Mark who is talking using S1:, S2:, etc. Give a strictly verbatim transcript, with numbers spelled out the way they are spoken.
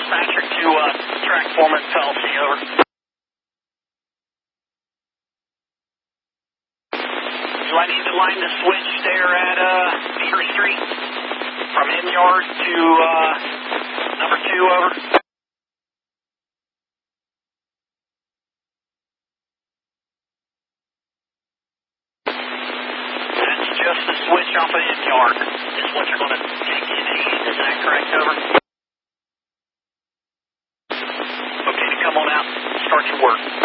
S1: Patrick to uh, track foreman Kelsey, over. Do I need to line the switch there at uh, Beaver Street from in yard to uh, number two, over? That's just the switch off of in yard is what you're going to take in east. Is that correct, over? Okay to come on out, start your work.